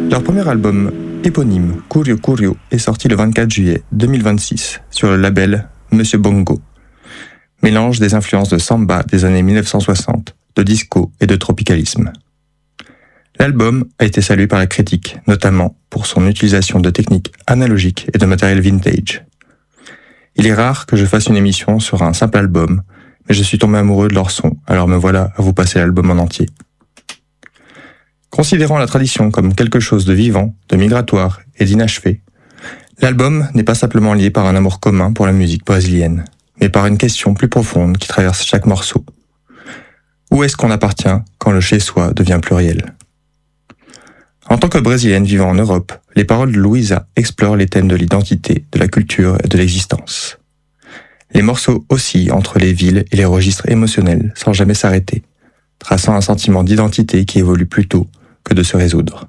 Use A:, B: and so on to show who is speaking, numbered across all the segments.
A: Leur premier album éponyme, Curio Curio, est sorti le 24 juillet 2026 sur le label Monsieur Bongo. Mélange des influences de samba des années 1960, de disco et de tropicalisme. L'album a été salué par la critique, notamment pour son utilisation de techniques analogiques et de matériel vintage. Il est rare que je fasse une émission sur un simple album, mais je suis tombé amoureux de leur son, alors me voilà à vous passer l'album en entier. Considérant la tradition comme quelque chose de vivant, de migratoire et d'inachevé, l'album n'est pas simplement lié par un amour commun pour la musique brésilienne, mais par une question plus profonde qui traverse chaque morceau. Où est-ce qu'on appartient quand le chez-soi devient pluriel ? En tant que brésilienne vivant en Europe, les paroles de Luísa explorent les thèmes de l'identité, de la culture et de l'existence. Les morceaux oscillent entre les villes et les registres émotionnels sans jamais s'arrêter, traçant un sentiment d'identité qui évolue plutôt que de se résoudre.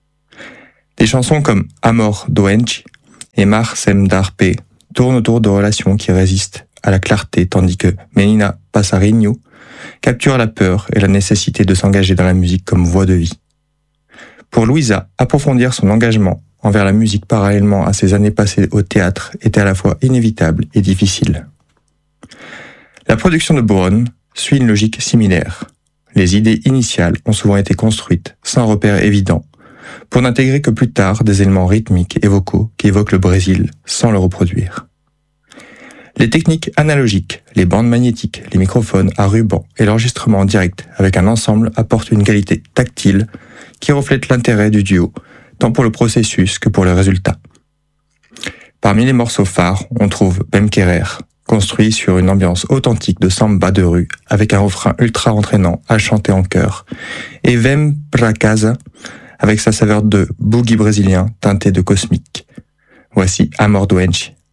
A: Des chansons comme Amor Doente et Mar Sem Darpe tournent autour de relations qui résistent à la clarté, tandis que Menina Passarinho capture la peur et la nécessité de s'engager dans la musique comme voie de vie. Pour Luísa, approfondir son engagement envers la musique parallèlement à ses années passées au théâtre était à la fois inévitable et difficile. La production de Born suit une logique similaire. Les idées initiales ont souvent été construites sans repère évident, pour n'intégrer que plus tard des éléments rythmiques et vocaux qui évoquent le Brésil sans le reproduire. Les techniques analogiques, les bandes magnétiques, les microphones à ruban et l'enregistrement en direct avec un ensemble apportent une qualité tactile qui reflète l'intérêt du duo, tant pour le processus que pour le résultat. Parmi les morceaux phares, on trouve Bem Querer, construit sur une ambiance authentique de samba de rue, avec un refrain ultra entraînant à chanter en chœur, et Vem pra Casa, avec sa saveur de boogie brésilien teinté de cosmique. Voici Amor Doente,